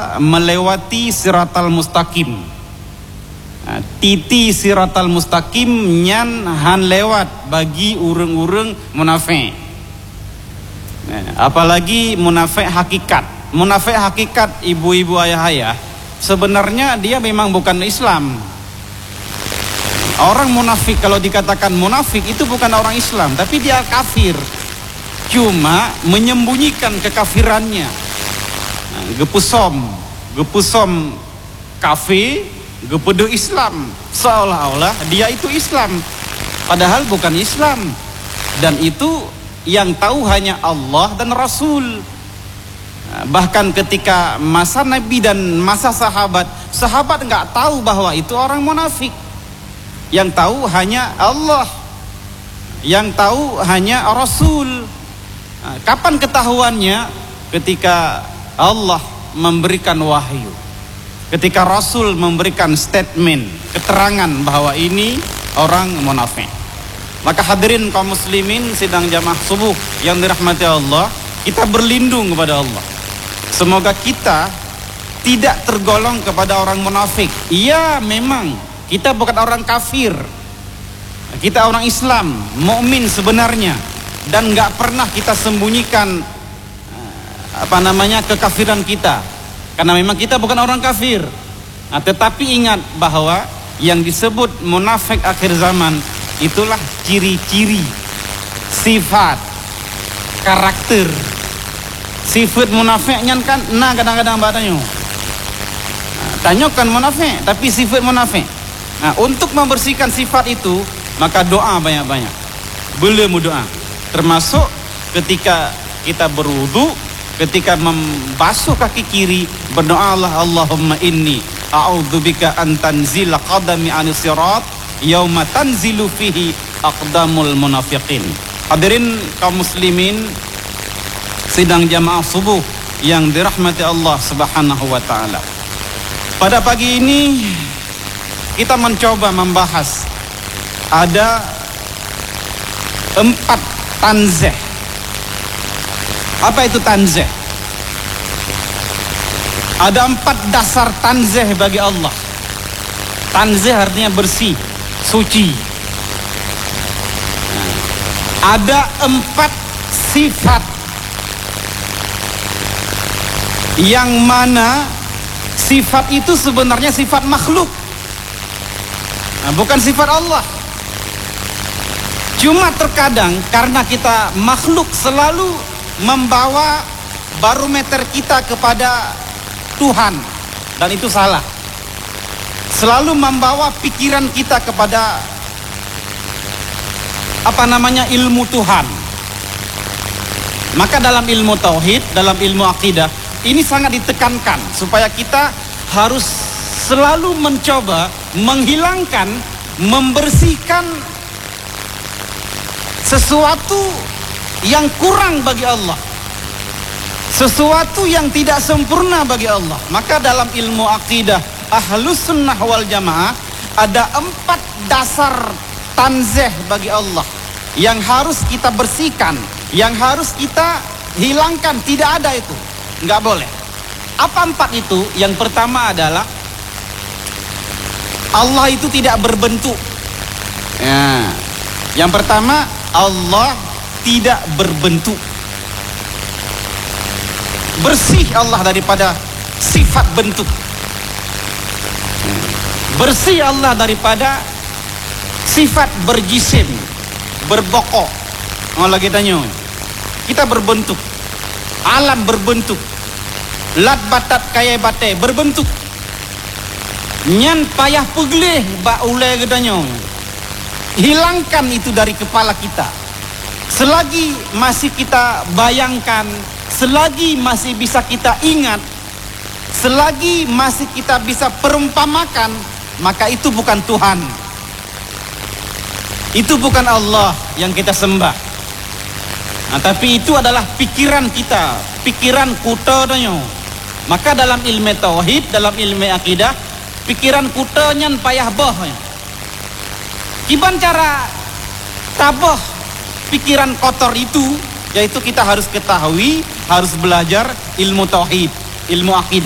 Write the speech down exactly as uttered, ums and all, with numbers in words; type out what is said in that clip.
melewati siratal mustaqim. Nah, titi siratal mustaqim nyan han lewat bagi urang-urang munafik. Nah, apalagi munafik hakikat. Munafik hakikat, ibu-ibu ayah-ayah, sebenarnya dia memang bukan Islam. Orang munafik, kalau dikatakan munafik, itu bukan orang Islam, tapi dia kafir. Cuma menyembunyikan kekafirannya. Nah, gepusom, gepusom kafir, gepedu Islam, seolah-olah dia itu Islam, padahal bukan Islam. Dan itu yang tahu hanya Allah dan Rasul. Bahkan ketika masa Nabi dan masa sahabat, sahabat nggak tahu bahwa itu orang munafik. Yang tahu hanya Allah, yang tahu hanya Rasul. Kapan ketahuannya? Ketika Allah memberikan wahyu, ketika Rasul memberikan statement, keterangan bahwa ini orang munafik. Maka hadirin kaum muslimin sidang jamaah subuh yang dirahmati Allah, kita berlindung kepada Allah. Semoga kita tidak tergolong kepada orang munafik. Iya, memang kita bukan orang kafir, kita orang Islam, mukmin sebenarnya, dan nggak pernah kita sembunyikan apa namanya kekafiran kita, karena memang kita bukan orang kafir. Nah, tetapi ingat bahwa yang disebut munafik akhir zaman itulah ciri-ciri, sifat, karakter. Sifat munafiknya kan, nah kadang-kadang badannya. Nah, tanyakan munafik, tapi sifat munafik. Nah, untuk membersihkan sifat itu, maka doa banyak-banyak. Belum doa, termasuk ketika kita berwudu, ketika membasuh kaki kiri, berdoalah Allahumma inni a'udzubika an tanzila qadami anis sirat yauma tanzilu fihi aqdamul munafiqin. Hadirin kaum muslimin sidang jamaah subuh yang dirahmati Allah Subhanahu wa taala. Pada pagi ini kita mencoba membahas ada empat tanzih. Apa itu tanzih? Ada empat dasar tanzih bagi Allah. Tanzih artinya bersih, suci. Nah, ada empat sifat yang mana sifat itu sebenarnya sifat makhluk, nah, bukan sifat Allah. Cuma terkadang karena kita makhluk selalu membawa barometer kita kepada Tuhan, dan itu salah. Selalu membawa pikiran kita kepada apa namanya ilmu Tuhan. Maka dalam ilmu tauhid, dalam ilmu akidah, ini sangat ditekankan supaya kita harus selalu mencoba menghilangkan, membersihkan sesuatu yang kurang bagi Allah, sesuatu yang tidak sempurna bagi Allah. Maka dalam ilmu akidah Ahlus Sunnah wal Jamaah ada empat dasar tanzih bagi Allah yang harus kita bersihkan, yang harus kita hilangkan. Tidak ada itu, nggak boleh. Apa empat itu? Yang pertama adalah Allah itu tidak berbentuk. Ya. Yang pertama, Allah tidak berbentuk. Bersih Allah daripada sifat bentuk. Bersih Allah daripada sifat berjisim, berbokok. Oh lagi tanya, kita berbentuk, alam berbentuk, lat batat kaya bate berbentuk. Nyan payah pegleh ba ulai gedanya. Hilangkan itu dari kepala kita. Selagi masih kita bayangkan, selagi masih bisa kita ingat, selagi masih kita bisa perumpamakan, maka itu bukan Tuhan. Itu bukan Allah yang kita sembah. Nah, tapi itu adalah pikiran kita, pikiran kutanya. Maka dalam ilmu tauhid, dalam ilmu akidah, pikiran kutanya payah boh. Gimana cara tabah pikiran kotor itu? Yaitu kita harus ketahui, harus belajar ilmu tauhid, ilmu akidah.